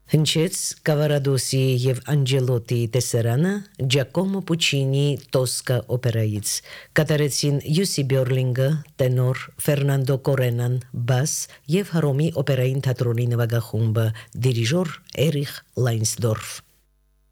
Հնչեց Կավարադոսի եւ Անջելոտի տեսարանը Ջակոմո Պուչինի Տոսկա օպերայից կատարեցին Յուսի Բյորլինգը, տենոր Ֆերնանդո Կորենան, բաս եւ Հռոմի օպերային թատրոնի նվագախումբը, դիրիժոր Էրիխ Լայնսդորֆ։